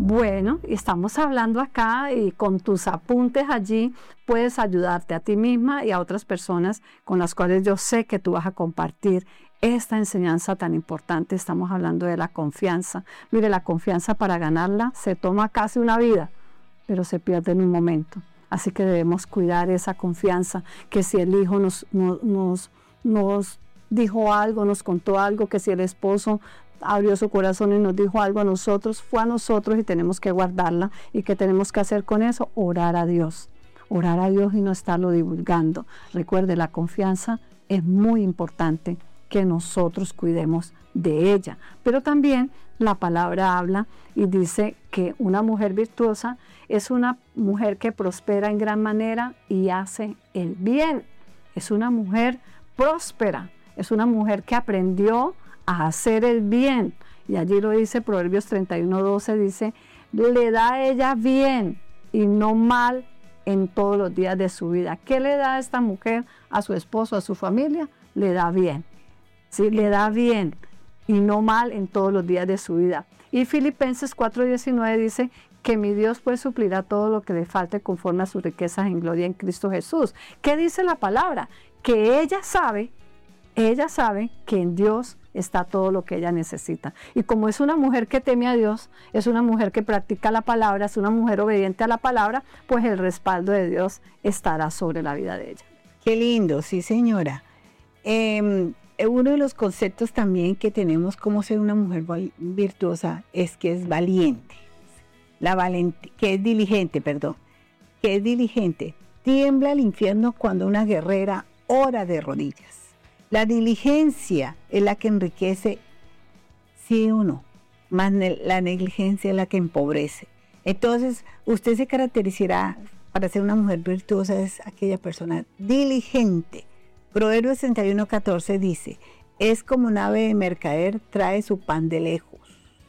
Bueno, estamos hablando acá y con tus apuntes allí puedes ayudarte a ti misma y a otras personas con las cuales yo sé que tú vas a compartir esta enseñanza tan importante. Estamos hablando de la confianza. Mire, la confianza para ganarla se toma casi una vida, pero se pierde en un momento. Así que debemos cuidar esa confianza, que si el hijo nos dijo algo, nos contó algo, que si el esposo abrió su corazón y nos dijo algo a nosotros, fue a nosotros y tenemos que guardarla. ¿Y qué tenemos que hacer con eso? Orar a Dios y no estarlo divulgando. Recuerde, la confianza es muy importante que nosotros cuidemos de ella. Pero también la palabra habla y dice que una mujer virtuosa es una mujer que prospera en gran manera y hace el bien. Es una mujer próspera, es una mujer que aprendió a hacer el bien. Y allí lo dice Proverbios 31:12, dice, le da a ella bien y no mal en todos los días de su vida. ¿Qué le da a esta mujer a su esposo, a su familia? Le da bien. Sí, le da bien y no mal en todos los días de su vida. Y Filipenses 4:19 dice que mi Dios pues suplirá todo lo que le falte conforme a sus riquezas en gloria en Cristo Jesús. ¿Qué dice la palabra? Que ella sabe que en Dios está todo lo que ella necesita. Y como es una mujer que teme a Dios, es una mujer que practica la palabra, es una mujer obediente a la palabra, pues el respaldo de Dios estará sobre la vida de ella. Qué lindo, sí señora. Uno de los conceptos también que tenemos como ser una mujer virtuosa es que es valiente. Que es diligente. Tiembla el infierno cuando una guerrera ora de rodillas. La diligencia es la que enriquece, sí o no, más la negligencia es la que empobrece. Entonces, usted se caracterizará para ser una mujer virtuosa, es aquella persona diligente. Proverbios 31:14 dice, es como un ave de mercader, trae su pan de lejos.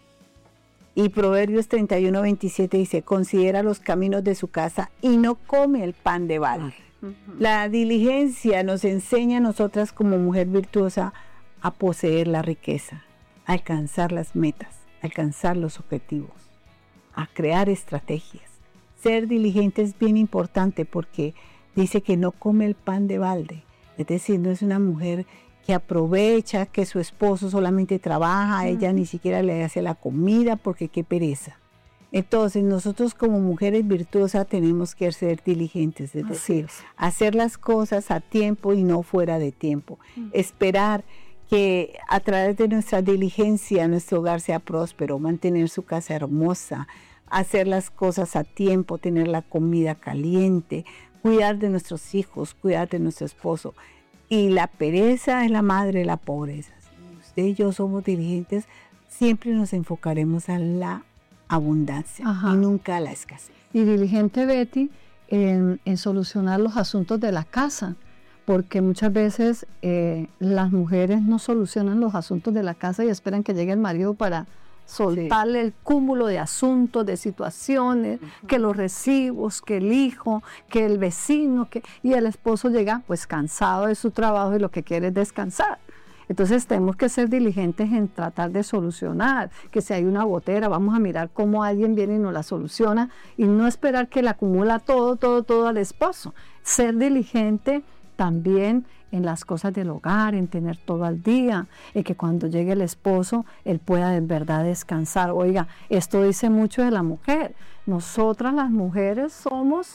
Y Proverbios 31:27 dice, considera los caminos de su casa y no come el pan de balde. La diligencia nos enseña a nosotras como mujer virtuosa a poseer la riqueza, a alcanzar las metas, a alcanzar los objetivos, a crear estrategias. Ser diligente es bien importante porque dice que no come el pan de balde. Es decir, no es una mujer que aprovecha que su esposo solamente trabaja, ella ni siquiera le hace la comida porque qué pereza. Entonces, nosotros como mujeres virtuosas tenemos que ser diligentes, es decir, hacer las cosas a tiempo y no fuera de tiempo. Esperar que a través de nuestra diligencia nuestro hogar sea próspero, mantener su casa hermosa, hacer las cosas a tiempo, tener la comida caliente, cuidar de nuestros hijos, cuidar de nuestro esposo. Y la pereza es la madre de la pobreza. Si usted y yo somos diligentes, siempre nos enfocaremos a la abundancia y nunca a la escasez. Y diligente, Betty, en solucionar los asuntos de la casa, porque muchas veces las mujeres no solucionan los asuntos de la casa y esperan que llegue el marido para soltarle el cúmulo de asuntos, de situaciones, que los recibos, que el hijo, que el vecino, y el esposo llega pues cansado de su trabajo y lo que quiere es descansar. Entonces tenemos que ser diligentes en tratar de solucionar, que si hay una gotera, vamos a mirar cómo alguien viene y nos la soluciona y no esperar que le acumula todo al esposo. Ser diligente también en las cosas del hogar, en tener todo al día, y que cuando llegue el esposo, él pueda de verdad descansar. Oiga, esto dice mucho de la mujer. Nosotras las mujeres somos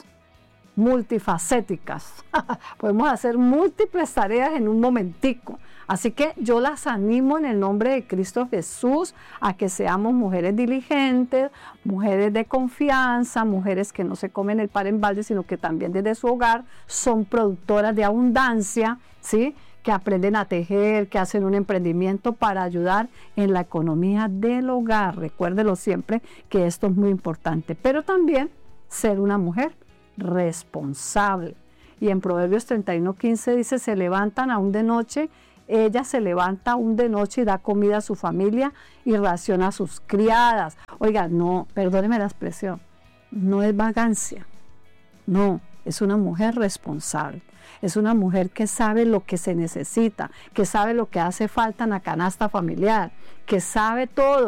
multifacéticas. Podemos hacer múltiples tareas en un momentico. Así que yo las animo en el nombre de Cristo Jesús a que seamos mujeres diligentes, mujeres de confianza, mujeres que no se comen el pan en balde, sino que también desde su hogar son productoras de abundancia, ¿sí? Que aprenden a tejer, que hacen un emprendimiento para ayudar en la economía del hogar. Recuérdelo siempre que esto es muy importante. Pero también ser una mujer responsable. Y en Proverbios 31:15 dice, se levantan aún de noche. Ella se levanta aún de noche y da comida a su familia y raciona a sus criadas. Oiga, no, perdóneme la expresión, no es vagancia, no, es una mujer responsable. Es una mujer que sabe lo que se necesita, que sabe lo que hace falta en la canasta familiar, que sabe todo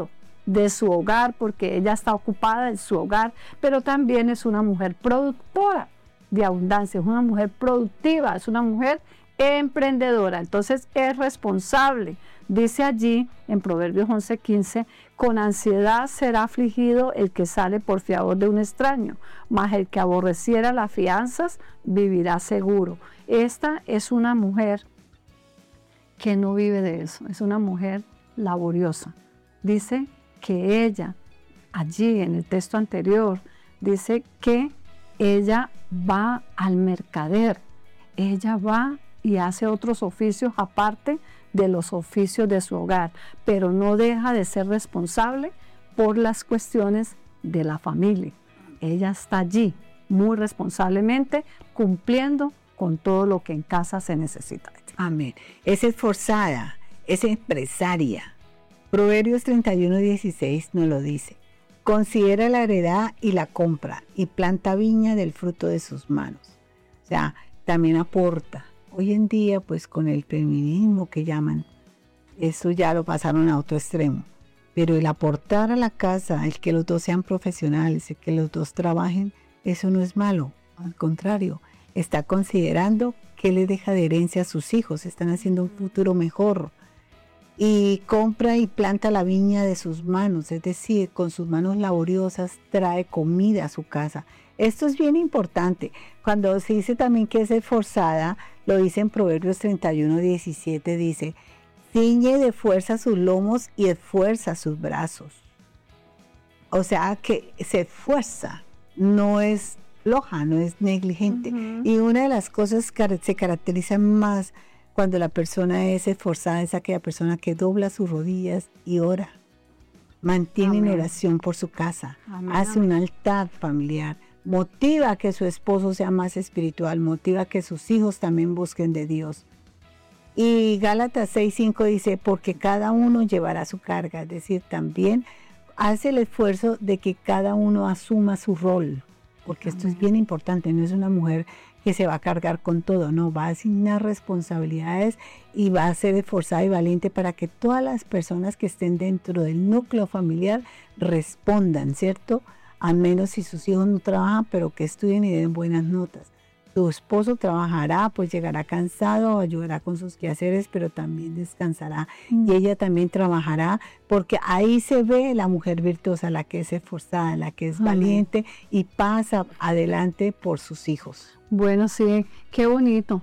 de su hogar, porque ella está ocupada en su hogar, pero también es una mujer productora de abundancia, es una mujer productiva, es una mujer emprendedora, entonces es responsable. Dice allí en Proverbios 11:15, con ansiedad será afligido el que sale por fiador de un extraño, mas el que aborreciera las fianzas vivirá seguro. Esta es una mujer que no vive de eso, es una mujer laboriosa. Dice que ella, allí en el texto anterior, dice que ella va al mercader, ella va y hace otros oficios aparte de los oficios de su hogar, pero no deja de ser responsable por las cuestiones de la familia. Ella está allí muy responsablemente cumpliendo con todo lo que en casa se necesita. Amén. Es esforzada, es empresaria. Proverbios 31:16 nos lo dice. Considera la heredad y la compra y planta viña del fruto de sus manos. O sea, también aporta. Hoy en día, pues con el feminismo que llaman, eso ya lo pasaron a otro extremo. Pero el aportar a la casa, el que los dos sean profesionales, el que los dos trabajen, eso no es malo. Al contrario, está considerando qué le deja de herencia a sus hijos. Están haciendo un futuro mejor. Y compra y planta la viña de sus manos, es decir, con sus manos laboriosas trae comida a su casa. Esto es bien importante. Cuando se dice también que es esforzada, lo dice en Proverbios 31:17, dice, ciñe de fuerza sus lomos y esfuerza sus brazos. O sea que se esfuerza, no es floja, no es negligente. Y una de las cosas que se caracteriza más cuando la persona es esforzada es aquella persona que dobla sus rodillas y ora. Mantiene en oración por su casa. Hace un altar familiar. Motiva a que su esposo sea más espiritual. Motiva a que sus hijos también busquen de Dios. Y Gálatas 6:5 dice, porque cada uno llevará su carga. Es decir, también hace el esfuerzo de que cada uno asuma su rol. Porque esto es bien importante. No es una mujer que se va a cargar con todo, no, va a asignar responsabilidades y va a ser esforzada y valiente para que todas las personas que estén dentro del núcleo familiar respondan, ¿cierto? Al menos si sus hijos no trabajan, pero que estudien y den buenas notas. Tu esposo trabajará, pues llegará cansado, ayudará con sus quehaceres, pero también descansará. Y ella también trabajará, porque ahí se ve la mujer virtuosa, la que es esforzada, la que es valiente y pasa adelante por sus hijos. Bueno, sí, qué bonito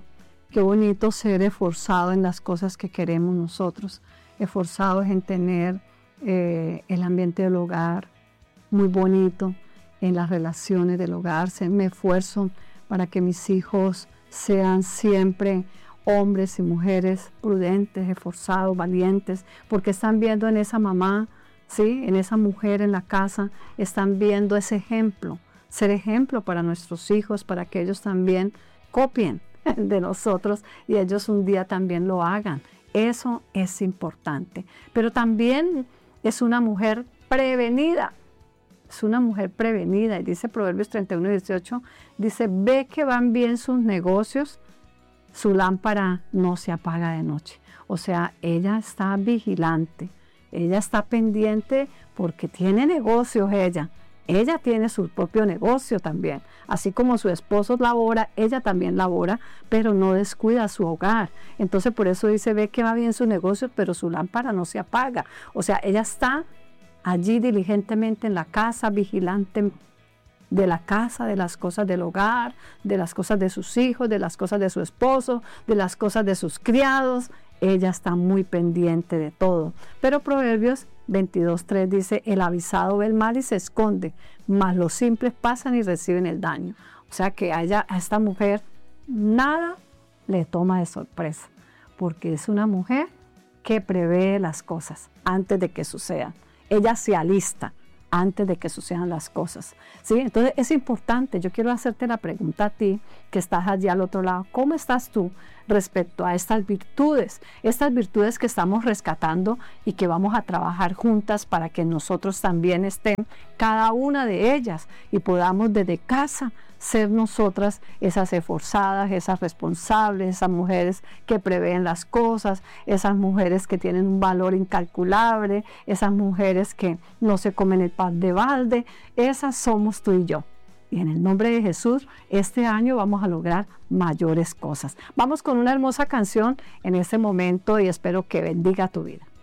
ser esforzado en las cosas que queremos nosotros, esforzados en tener el ambiente del hogar muy bonito, en las relaciones del hogar. Me esfuerzo para que mis hijos sean siempre hombres y mujeres prudentes, esforzados, valientes, porque están viendo en esa mamá, ¿sí? En esa mujer en la casa, están viendo ese ejemplo, ser ejemplo para nuestros hijos, para que ellos también copien de nosotros y ellos un día también lo hagan. Eso es importante. Pero también es una mujer prevenida. Es una mujer prevenida. Y dice Proverbios 31:18, dice, ve que van bien sus negocios, su lámpara no se apaga de noche. O sea, ella está vigilante, ella está pendiente porque tiene negocios ella. Ella tiene su propio negocio también. Así como su esposo labora, ella también labora, pero no descuida su hogar. Entonces por eso dice, ve que va bien su negocio, pero su lámpara no se apaga. O sea, ella está allí diligentemente en la casa, vigilante de la casa, de las cosas del hogar, de las cosas de sus hijos, de las cosas de su esposo, de las cosas de sus criados. Ella está muy pendiente de todo. Pero Proverbios 22:3 dice, el avisado ve el mal y se esconde, mas los simples pasan y reciben el daño. O sea que a esta mujer nada le toma de sorpresa, porque es una mujer que prevé las cosas antes de que sucedan. Ella se alista antes de que sucedan las cosas, ¿sí? Entonces es importante, yo quiero hacerte la pregunta a ti, que estás allí al otro lado, ¿cómo estás tú respecto a estas virtudes que estamos rescatando y que vamos a trabajar juntas para que nosotros también estén cada una de ellas y podamos desde casa ser nosotras esas esforzadas, esas responsables, esas mujeres que prevén las cosas, esas mujeres que tienen un valor incalculable, esas mujeres que no se comen el pan de balde. Esas somos tú y yo. Y en el nombre de Jesús, este año vamos a lograr mayores cosas. Vamos con una hermosa canción en este momento y espero que bendiga tu vida.